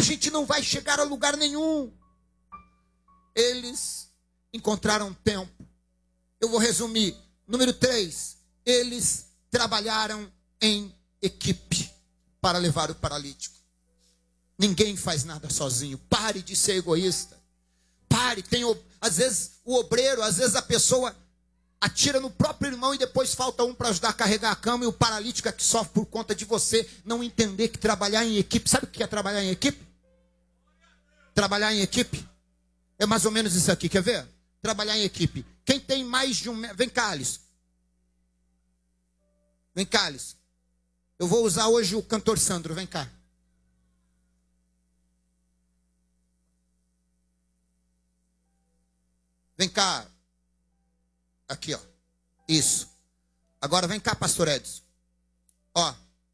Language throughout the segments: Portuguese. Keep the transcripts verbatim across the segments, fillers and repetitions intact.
gente não vai chegar a lugar nenhum. Eles encontraram tempo. Eu vou resumir. Número três, eles trabalharam em equipe para levar o paralítico. Ninguém faz nada sozinho. Pare de ser egoísta. Pare. Tem, às vezes o obreiro, às vezes a pessoa atira no próprio irmão e depois falta um para ajudar a carregar a cama, e o paralítico é que sofre por conta de você não entender que trabalhar em equipe. Sabe o que é trabalhar em equipe? Trabalhar em equipe é mais ou menos isso aqui, quer ver? Trabalhar em equipe. Quem tem mais de um... Vem cá, Alisson. Vem cá, Alisson. Eu vou usar hoje o cantor Sandro, vem cá. Vem cá. Aqui, ó. Isso. Agora vem cá, pastor Edson. Ó.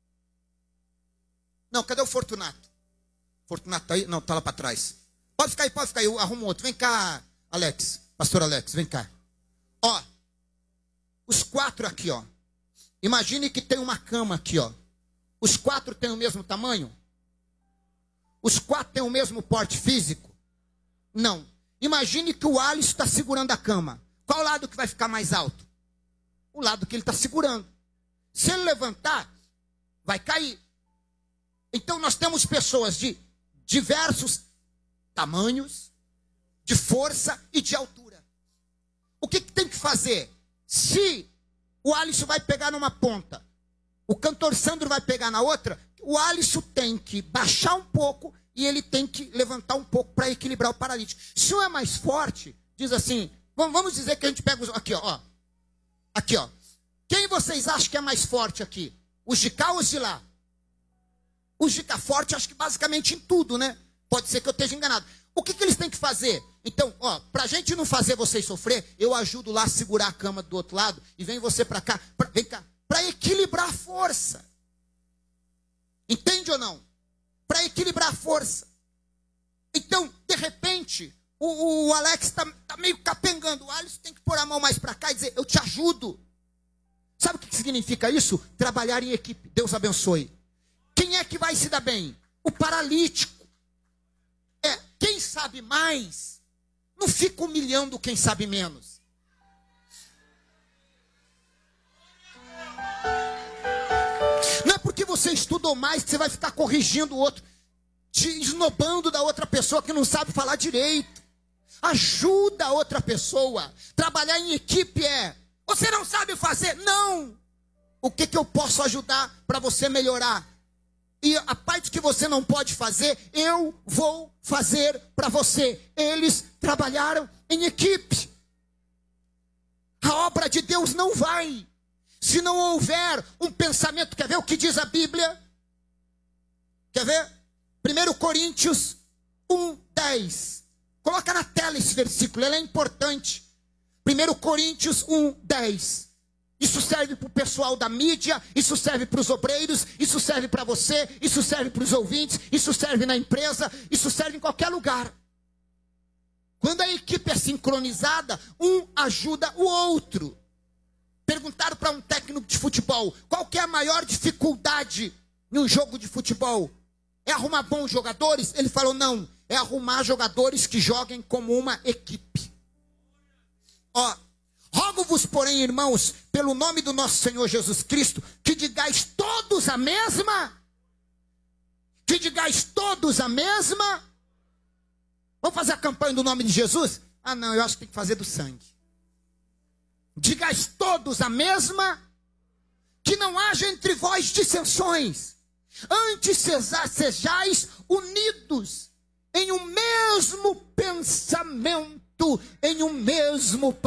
Não, cadê o Fortunato? Fortunato tá aí? Não, tá lá para trás. Pode ficar aí, pode ficar aí. Eu arrumo outro. Vem cá, Alex. Pastor Alex, vem cá. Ó. Os quatro aqui, ó. Imagine que tem uma cama aqui, ó. Os quatro têm o mesmo tamanho? Os quatro têm o mesmo porte físico? Não. Imagine que o Alisson está segurando a cama. Qual o lado que vai ficar mais alto? O lado que ele está segurando. Se ele levantar, vai cair. Então nós temos pessoas de diversos tamanhos, de força e de altura. O que, que tem que fazer? Se o Alisson vai pegar numa ponta, o cantor Sandro vai pegar na outra, o Alisson tem que baixar um pouco e ele tem que levantar um pouco para equilibrar o paralítico. Se um é mais forte, diz assim, vamos dizer que a gente pega os... Aqui, ó, ó. Aqui, ó. Quem vocês acham que é mais forte aqui? Os de cá ou os de lá? Os de cá forte, acho que basicamente em tudo, né? Pode ser que eu esteja enganado. O que, que eles têm que fazer? Então, ó, pra gente não fazer vocês sofrer, eu ajudo lá a segurar a cama do outro lado e vem você pra cá, pra, vem cá, para equilibrar a força. Entende ou não? Para equilibrar a força. Então, de repente, o, o Alex está tá meio capengando. O Alisson tem que pôr a mão mais para cá e dizer, eu te ajudo. Sabe o que significa isso? Trabalhar em equipe. Deus abençoe. Quem é que vai se dar bem? O paralítico. É, quem sabe mais, não fica humilhando quem sabe menos. Não é porque você estudou mais que você vai ficar corrigindo o outro, te esnobando da outra pessoa que não sabe falar direito. Ajuda a outra pessoa. Trabalhar em equipe é, você não sabe fazer? Não. O que, que eu posso ajudar para você melhorar? E a parte que você não pode fazer, eu vou fazer para você. Eles trabalharam em equipe. A obra de Deus não vai se não houver um pensamento. Quer ver o que diz a Bíblia? Quer ver? primeiro Coríntios um, dez. Coloca na tela esse versículo, ele é importante. primeiro Coríntios um, dez. Isso serve para o pessoal da mídia, isso serve para os obreiros, isso serve para você, isso serve para os ouvintes, isso serve na empresa, isso serve em qualquer lugar. Quando a equipe é sincronizada, um ajuda o outro. Perguntaram para um técnico de futebol, qual que é a maior dificuldade em um jogo de futebol? É arrumar bons jogadores? Ele falou, não, é arrumar jogadores que joguem como uma equipe. Ó, rogo-vos, porém, irmãos, pelo nome do nosso Senhor Jesus Cristo, que digais todos a mesma, que digais todos a mesma. Vamos fazer a campanha do nome de Jesus? Ah, não, eu acho que tem que fazer do sangue. Digais todos a mesma, que não haja entre vós dissensões, antes sejais unidos em um mesmo pensamento, em um mesmo